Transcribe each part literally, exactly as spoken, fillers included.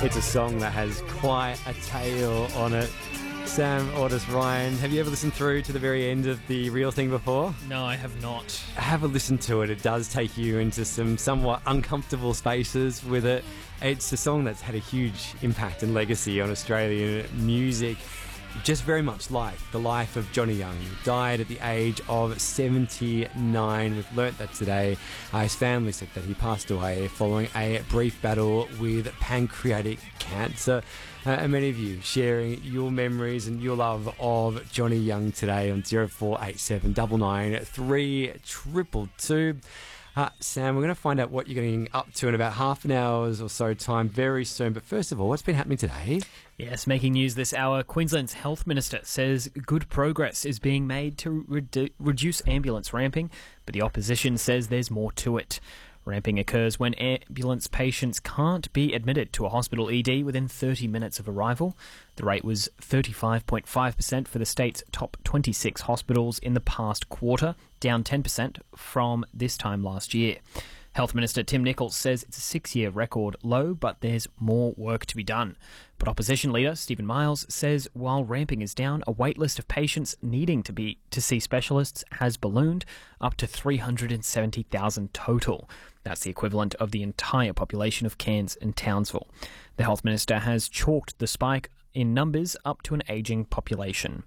It's a song that has quite a tale on it. Sam, Otis, Ryan, have you ever listened through to the very end of The Real Thing before? No, I have not. Have a listen to it. It does take you into some somewhat uncomfortable spaces with it. It's a song that's had a huge impact and legacy on Australian music. Just very much like the life of Johnny Young. He died at the age of seventy-nine. We've learnt that today. Uh, his family said that he passed away following a brief battle with pancreatic cancer. Uh, and many of you sharing your memories and your love of Johnny Young today on zero four eight seven nine nine three two two two. Uh, Sam, we're going to find out what you're getting up to in about half an hour's or so time very soon. But first of all, what's been happening today? Yes, making news this hour, Queensland's health minister says good progress is being made to redu- reduce ambulance ramping, but the opposition says there's more to it. Ramping occurs when ambulance patients can't be admitted to a hospital E D within thirty minutes of arrival. The rate was thirty-five point five percent for the state's top twenty-six hospitals in the past quarter, down ten percent from this time last year. Health Minister Tim Nicholls says it's a six-year record low, but there's more work to be done. But Opposition Leader Stephen Miles says while ramping is down, a wait list of patients needing to be to see specialists has ballooned up to three hundred seventy thousand total. That's the equivalent of the entire population of Cairns and Townsville. The Health Minister has chalked the spike in numbers up to an ageing population.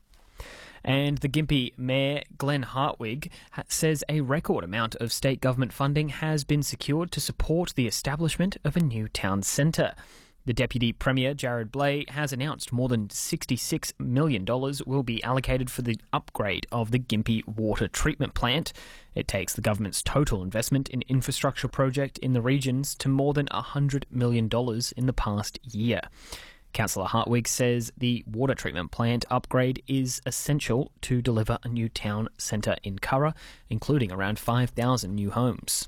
And the Gympie Mayor, Glenn Hartwig, says a record amount of state government funding has been secured to support the establishment of a new town centre. The Deputy Premier, Jared Blay, has announced more than sixty-six million dollars will be allocated for the upgrade of the Gympie water treatment plant. It takes the government's total investment in infrastructure project in the regions to more than one hundred million dollars in the past year. Councillor Hartwig says the water treatment plant upgrade is essential to deliver a new town centre in Curra, including around five thousand new homes.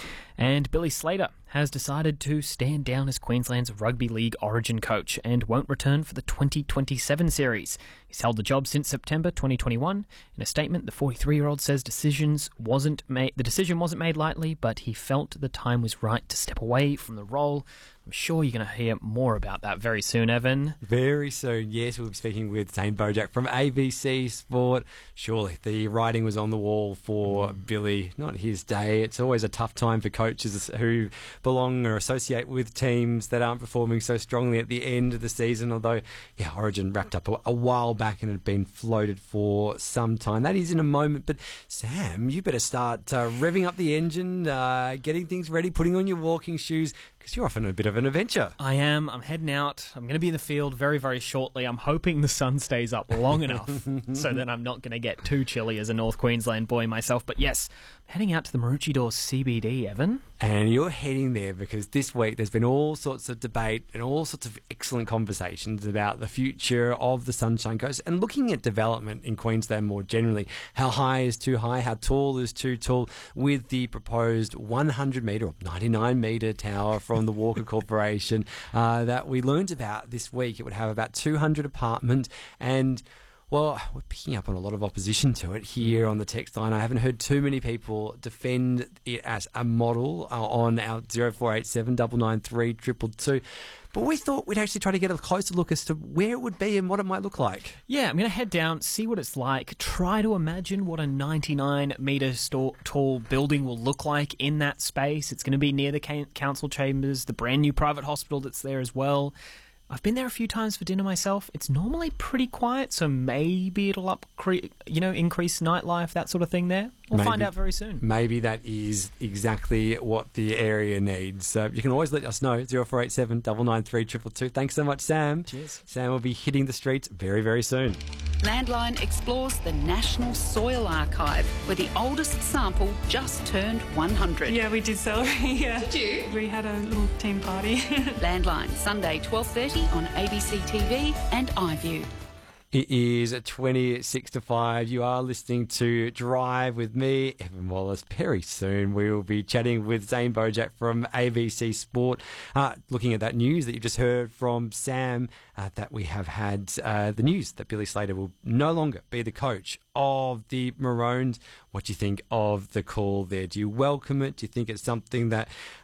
And Billy Slater has decided to stand down as Queensland's Rugby League Origin coach and won't return for the twenty twenty-seven series. He's held the job since September twenty twenty-one. In a statement, the forty-three-year-old says decisions wasn't made, the decision wasn't made lightly, but he felt the time was right to step away from the role. I'm sure you're going to hear more about that very soon, Evan. Very soon, yes. We'll be speaking with Zane Bojack from A B C Sport. Surely the writing was on the wall for mm. Billy. Not his day. It's always a tough time for coaches who belong or associate with teams that aren't performing so strongly at the end of the season, although, yeah, Origin wrapped up a, a while back and had been floated for some time. That is in a moment, but Sam, you better start uh, revving up the engine, uh, getting things ready, putting on your walking shoes, because you're off on a bit of an adventure. I am. I'm heading out. I'm going to be in the field very, very shortly. I'm hoping the sun stays up long enough so that I'm not going to get too chilly as a North Queensland boy myself. But yes, I'm heading out to the Maroochydore C B D, Evan. And you're heading there because this week there's been all sorts of debate and all sorts of excellent conversations about the future of the Sunshine Coast and looking at development in Queensland more generally. How high is too high? How tall is too tall? With the proposed one hundred metre or ninety-nine metre tower from the Walker Corporation uh, that we learned about this week. It would have about two hundred apartments and... well, we're picking up on a lot of opposition to it here on the text line. I haven't heard too many people defend it as a model uh, on our zero four eight seven nine nine three two two two. But we thought we'd actually try to get a closer look as to where it would be and what it might look like. Yeah, I'm going to head down, see what it's like, try to imagine what a ninety-nine metre sto- tall building will look like in that space. It's going to be near the council chambers, the brand new private hospital that's there as well. I've been there a few times for dinner myself. It's normally pretty quiet, so maybe it'll up, you know, increase nightlife, that sort of thing there. We'll maybe, find out very soon. Maybe that is exactly what the area needs. So you can always let us know, zero four eight seven nine nine three two two two. Thanks so much, Sam. Cheers. Sam will be hitting the streets very, very soon. Landline explores the National Soil Archive, where the oldest sample just turned one hundred. Yeah, we did celebrate. Yeah. Did you? We had a little team party. Landline, Sunday twelve thirty on A B C T V and iView. It is twenty-six to five. You are listening to Drive with me, Evan Wallace. Very soon we will be chatting with Zane Bojack from A B C Sport, uh, looking at that news that you just heard from Sam, uh, that we have had uh, the news that Billy Slater will no longer be the coach of the Maroons. What do you think of the call there? Do you welcome it? Do you think it's something that